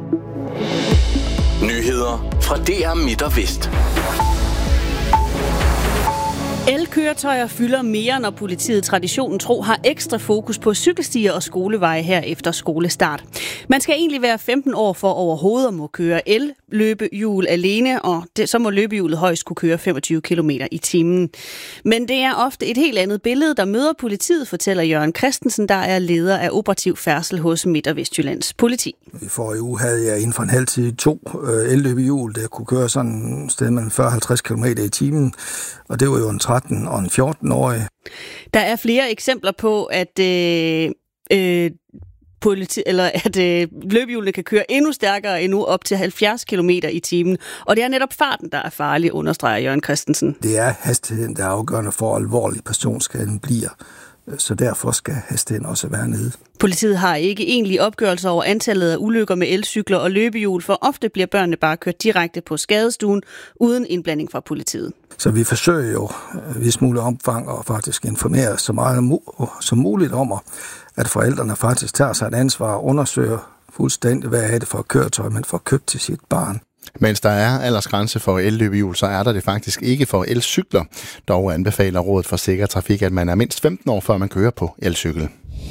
Nyheder fra DR Midt og Vest. Elkøretøjer fylder mere, når politiet traditionen tro har ekstra fokus på cykelstier og skoleveje her efter skolestart. Man skal egentlig være 15 år for overhovedet at må køre el-løbehjul alene, og så må løbehjulet højst kunne køre 25 km i timen. Men det er ofte et helt andet billede, der møder politiet, fortæller Jørgen Christensen, der er leder af operativ færdsel hos Midt- og Vestjyllands politi. I forrige uge havde jeg inden for en halv tid 2 elløbehjul, der kunne køre sådan et sted mellem 40-50 km i timen, og det var jo en 13 og en 14-årig. Der er flere eksempler på, at løbehjulene kan køre endnu stærkere endnu op til 70 km i timen. Og det er netop farten, der er farlig, understreger Jørgen Christensen. Det er hastigheden, der er afgørende for, hvor alvorlig personskaden bliver. Så derfor skal hastigheden også være nede. Politiet har ikke egentlige opgørelser over antallet af ulykker med elcykler og løbehjul, for ofte bliver børnene bare kørt direkte på skadestuen uden indblanding fra politiet. Så vi forsøger jo i vis mulig omfang at faktisk informere så meget som muligt om, at forældrene faktisk tager sig et ansvar og undersøger fuldstændig, hvad er det for et køretøj, man får købt til sit barn. Mens der er aldersgrænse for elløbehjul, så er der det faktisk ikke for elcykler. Dog anbefaler Rådet for Sikker Trafik, at man er mindst 15 år, før man kører på elcykel.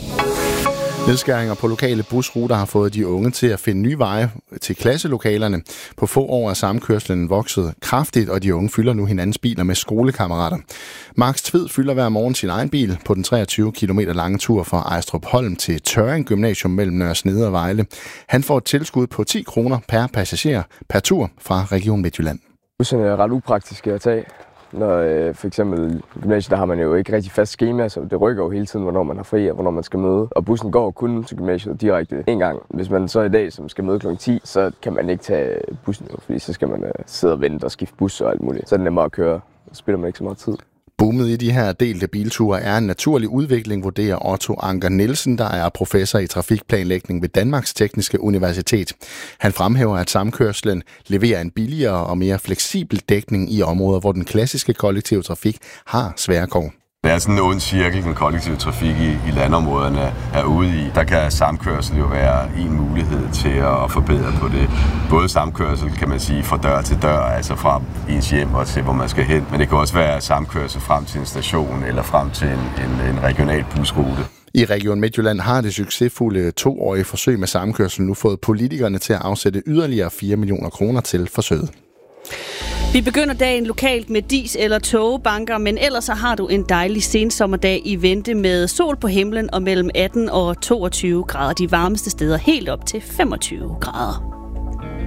Nedskæringer på lokale busruter har fået de unge til at finde nye veje til klasselokalerne. På få år er samkørslen vokset kraftigt, og de unge fylder nu hinandens biler med skolekammerater. Max Tved fylder hver morgen sin egen bil på den 23 km lange tur fra Ejstrup Holm til Tørring Gymnasium mellem Nørre Snede og Vejle. Han får et tilskud på 10 kroner per passager per tur fra Region Midtjylland. Busserne er ret upraktiske at tage. Når for eksempel gymnasiet, der har man jo ikke rigtig fast schema, så det rykker jo hele tiden, hvornår man har fri og hvornår man skal møde. Og bussen går kun til gymnasiet direkte en gang. Hvis man så i dag, som skal møde kl. 10, så kan man ikke tage bussen, fordi så skal man sidde og vente og skifte bus og alt muligt. Så er det nemmere at køre, så spiller man ikke så meget tid. Boomet i de her delte bilture er en naturlig udvikling, vurderer Otto Anker Nielsen, der er professor i trafikplanlægning ved Danmarks Tekniske Universitet. Han fremhæver, at samkørslen leverer en billigere og mere fleksibel dækning i områder, hvor den klassiske kollektive trafik har svære kår. Det er sådan en ond cirkel, den kollektive trafik i landområderne er ude i. Der kan samkørsel jo være en mulighed til at forbedre på det. Både samkørsel, kan man sige, fra dør til dør, altså fra ens hjem og til, hvor man skal hen. Men det kan også være samkørsel frem til en station eller frem til en regional busrute. I Region Midtjylland har det succesfulde 2-årige forsøg med samkørsel nu fået politikerne til at afsætte yderligere 4 millioner kroner til forsøget. Vi begynder dagen lokalt med dis- eller tågebanker, men ellers så har du en dejlig sensommerdag i vente med sol på himlen og mellem 18 og 22 grader. De varmeste steder helt op til 25 grader.